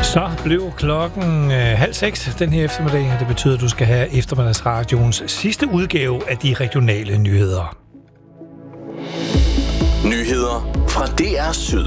Så blev klokken 5:30 den her eftermiddag, og det betyder, at du skal have eftermiddagsradioens sidste udgave af de regionale nyheder. Nyheder fra DR Syd.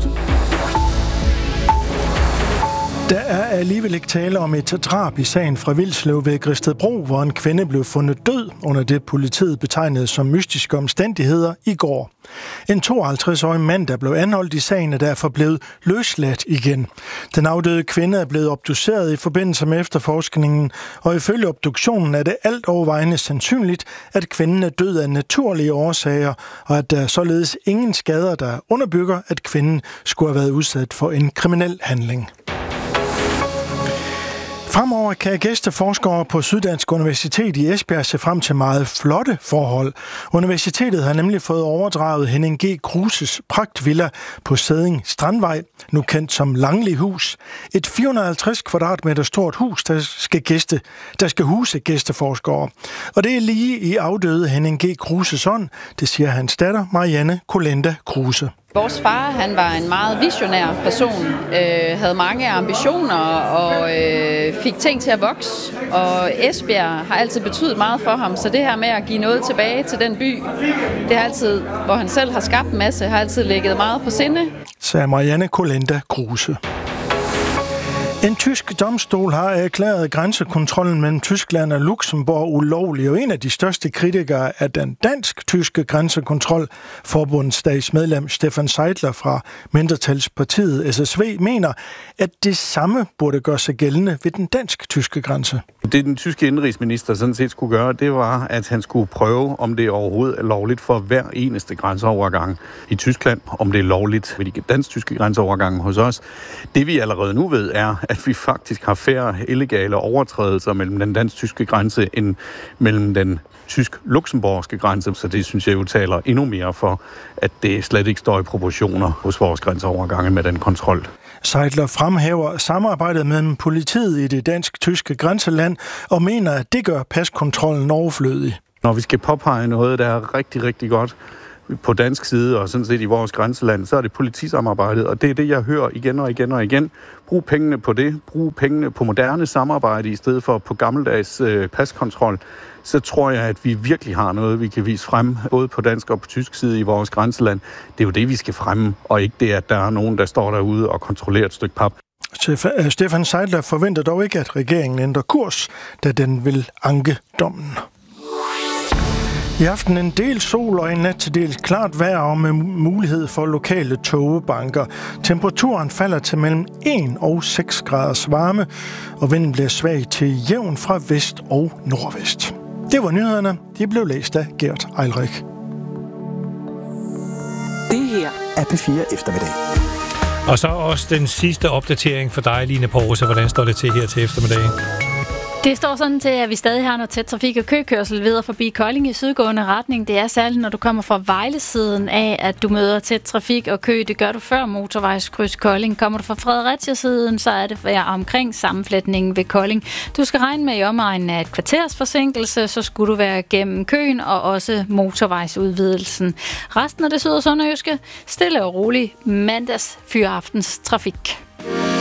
Der er alligevel ikke tale om et drab i sagen fra Vilslev ved Gristedbro, hvor en kvinde blev fundet død under det, politiet betegnede som mystiske omstændigheder i går. En 52-årig mand, der blev anholdt i sagen, er derfor blevet løsladt igen. Den afdøde kvinde er blevet obduceret i forbindelse med efterforskningen, og ifølge obduktionen er det alt overvejende sandsynligt, at kvinden er død af naturlige årsager, og at der således ingen skader, der underbygger, at kvinden skulle have været udsat for en kriminel handling. Fremover kan gæsteforskere på Syddansk Universitet i Esbjerg se frem til meget flotte forhold. Universitetet har nemlig fået overdraget Henning G. Kruses pragtvilla på Sædding Strandvej, nu kendt som Langlihus. Et 450 kvadratmeter stort hus, der skal huse gæsteforskere. Og det er lige i afdøde Henning G. Kruses ånd, det siger hans datter Marianne Kolenda Kruse. Vores far, han var en meget visionær person, havde mange ambitioner og fik ting til at vokse. Og Esbjerg har altid betydet meget for ham, så det her med at give noget tilbage til den by, det har altid, hvor han selv har skabt en masse, har altid ligget meget på sinde. Sagde Marianne Kolenda Kruse. En tysk domstol har erklæret grænsekontrollen mellem Tyskland og Luxembourg ulovlig, og en af de største kritikere af den dansk-tyske grænsekontrol, forbundsdagsmedlem Stefan Seidler fra mindretalspartiet SSV, mener, at det samme burde gøre sig gældende ved den dansk-tyske grænse. Det den tyske indrigsminister sådan set skulle gøre, det var, at han skulle prøve, om det overhovedet er lovligt for hver eneste grænseovergang i Tyskland, om det er lovligt ved de dansk-tyske grænseovergange hos os. Det vi allerede nu ved er, at vi faktisk har færre illegale overtrædelser mellem den dansk-tyske grænse end mellem den tysk-luxemburgske grænse, så det synes jeg jo taler endnu mere for, at det slet ikke står i proportioner hos vores grænseovergange med den kontrol. Seidler fremhæver samarbejdet mellem politiet i det dansk-tyske grænseland og mener, at det gør paskontrollen overflødig. Når vi skal påpege noget, der er rigtig, rigtig godt på dansk side og sådan set i vores grænseland, så er det politisamarbejdet, og det er det, jeg hører igen og igen og igen. Brug pengene på det. Brug pengene på moderne samarbejde i stedet for på gammeldags paskontrol. Så tror jeg, at vi virkelig har noget, vi kan vise frem, både på dansk og på tysk side i vores grænseland. Det er jo det, vi skal fremme, og ikke det, at der er nogen, der står derude og kontrollerer et stykke pap. Stefan Seidler forventer dog ikke, at regeringen ændrer kurs, da den vil anke dommen. I aften en del sol og en nat til dels klart vejr og med mulighed for lokale tågebanker. Temperaturen falder til mellem 1 og 6 graders varme, og vinden bliver svag til jævn fra vest og nordvest. Det var nyhederne. De blev læst af Gert Eilrik. Det her er P4 Eftermiddag. Og så også den sidste opdatering for dig, Line Poulsen. Hvordan står det til her til eftermiddag? Det står sådan til, at vi stadig har noget tæt trafik- og køkørsel videre forbi Kolding i sydgående retning. Det er særligt, når du kommer fra Vejle-siden af, at du møder tæt trafik og kø. Det gør du før motorvejskryds Kolding. Kommer du fra Fredericia-siden, så er det omkring sammenflætningen ved Kolding. Du skal regne med i omegnen af et kvarters forsinkelse, så skulle du være gennem køen og også motorvejsudvidelsen. Resten af det syd- og sønderjyske, stille og roligt mandags fyraftens trafik.